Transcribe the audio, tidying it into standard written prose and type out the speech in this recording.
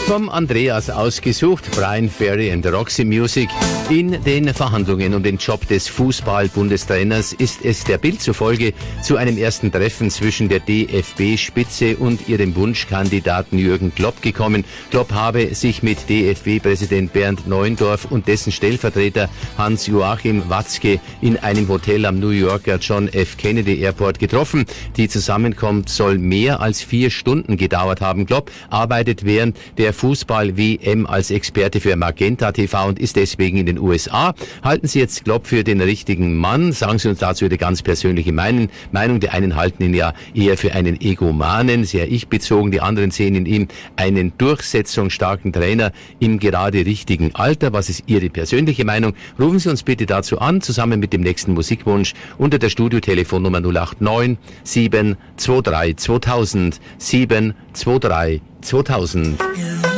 Vom Andreas ausgesucht, Brian Ferry and Roxy Music. In den Verhandlungen um den Job des Fußball-Bundestrainers ist es der Bild zufolge zu einem ersten Treffen zwischen der DFB-Spitze und ihrem Wunschkandidaten Jürgen Klopp gekommen. Klopp habe sich mit DFB-Präsident Bernd Neuendorf und dessen Stellvertreter Hans-Joachim Watzke in einem Hotel am New Yorker John F. Kennedy Airport getroffen. Die Zusammenkunft soll mehr als 4 Stunden gedauert haben. Klopp arbeitet während der Fußball-WM als Experte für Magenta TV und ist deswegen in den USA. Halten Sie jetzt Klopp für den richtigen Mann? Sagen Sie uns dazu Ihre ganz persönliche Meinung. Die einen halten ihn ja eher für einen Egomanen, sehr ich-bezogen. Die anderen sehen in ihm einen durchsetzungsstarken Trainer im gerade richtigen Alter. Was ist Ihre persönliche Meinung? Rufen Sie uns bitte dazu an, zusammen mit dem nächsten Musikwunsch unter der Studiotelefonnummer 089 723 2000 723 2000.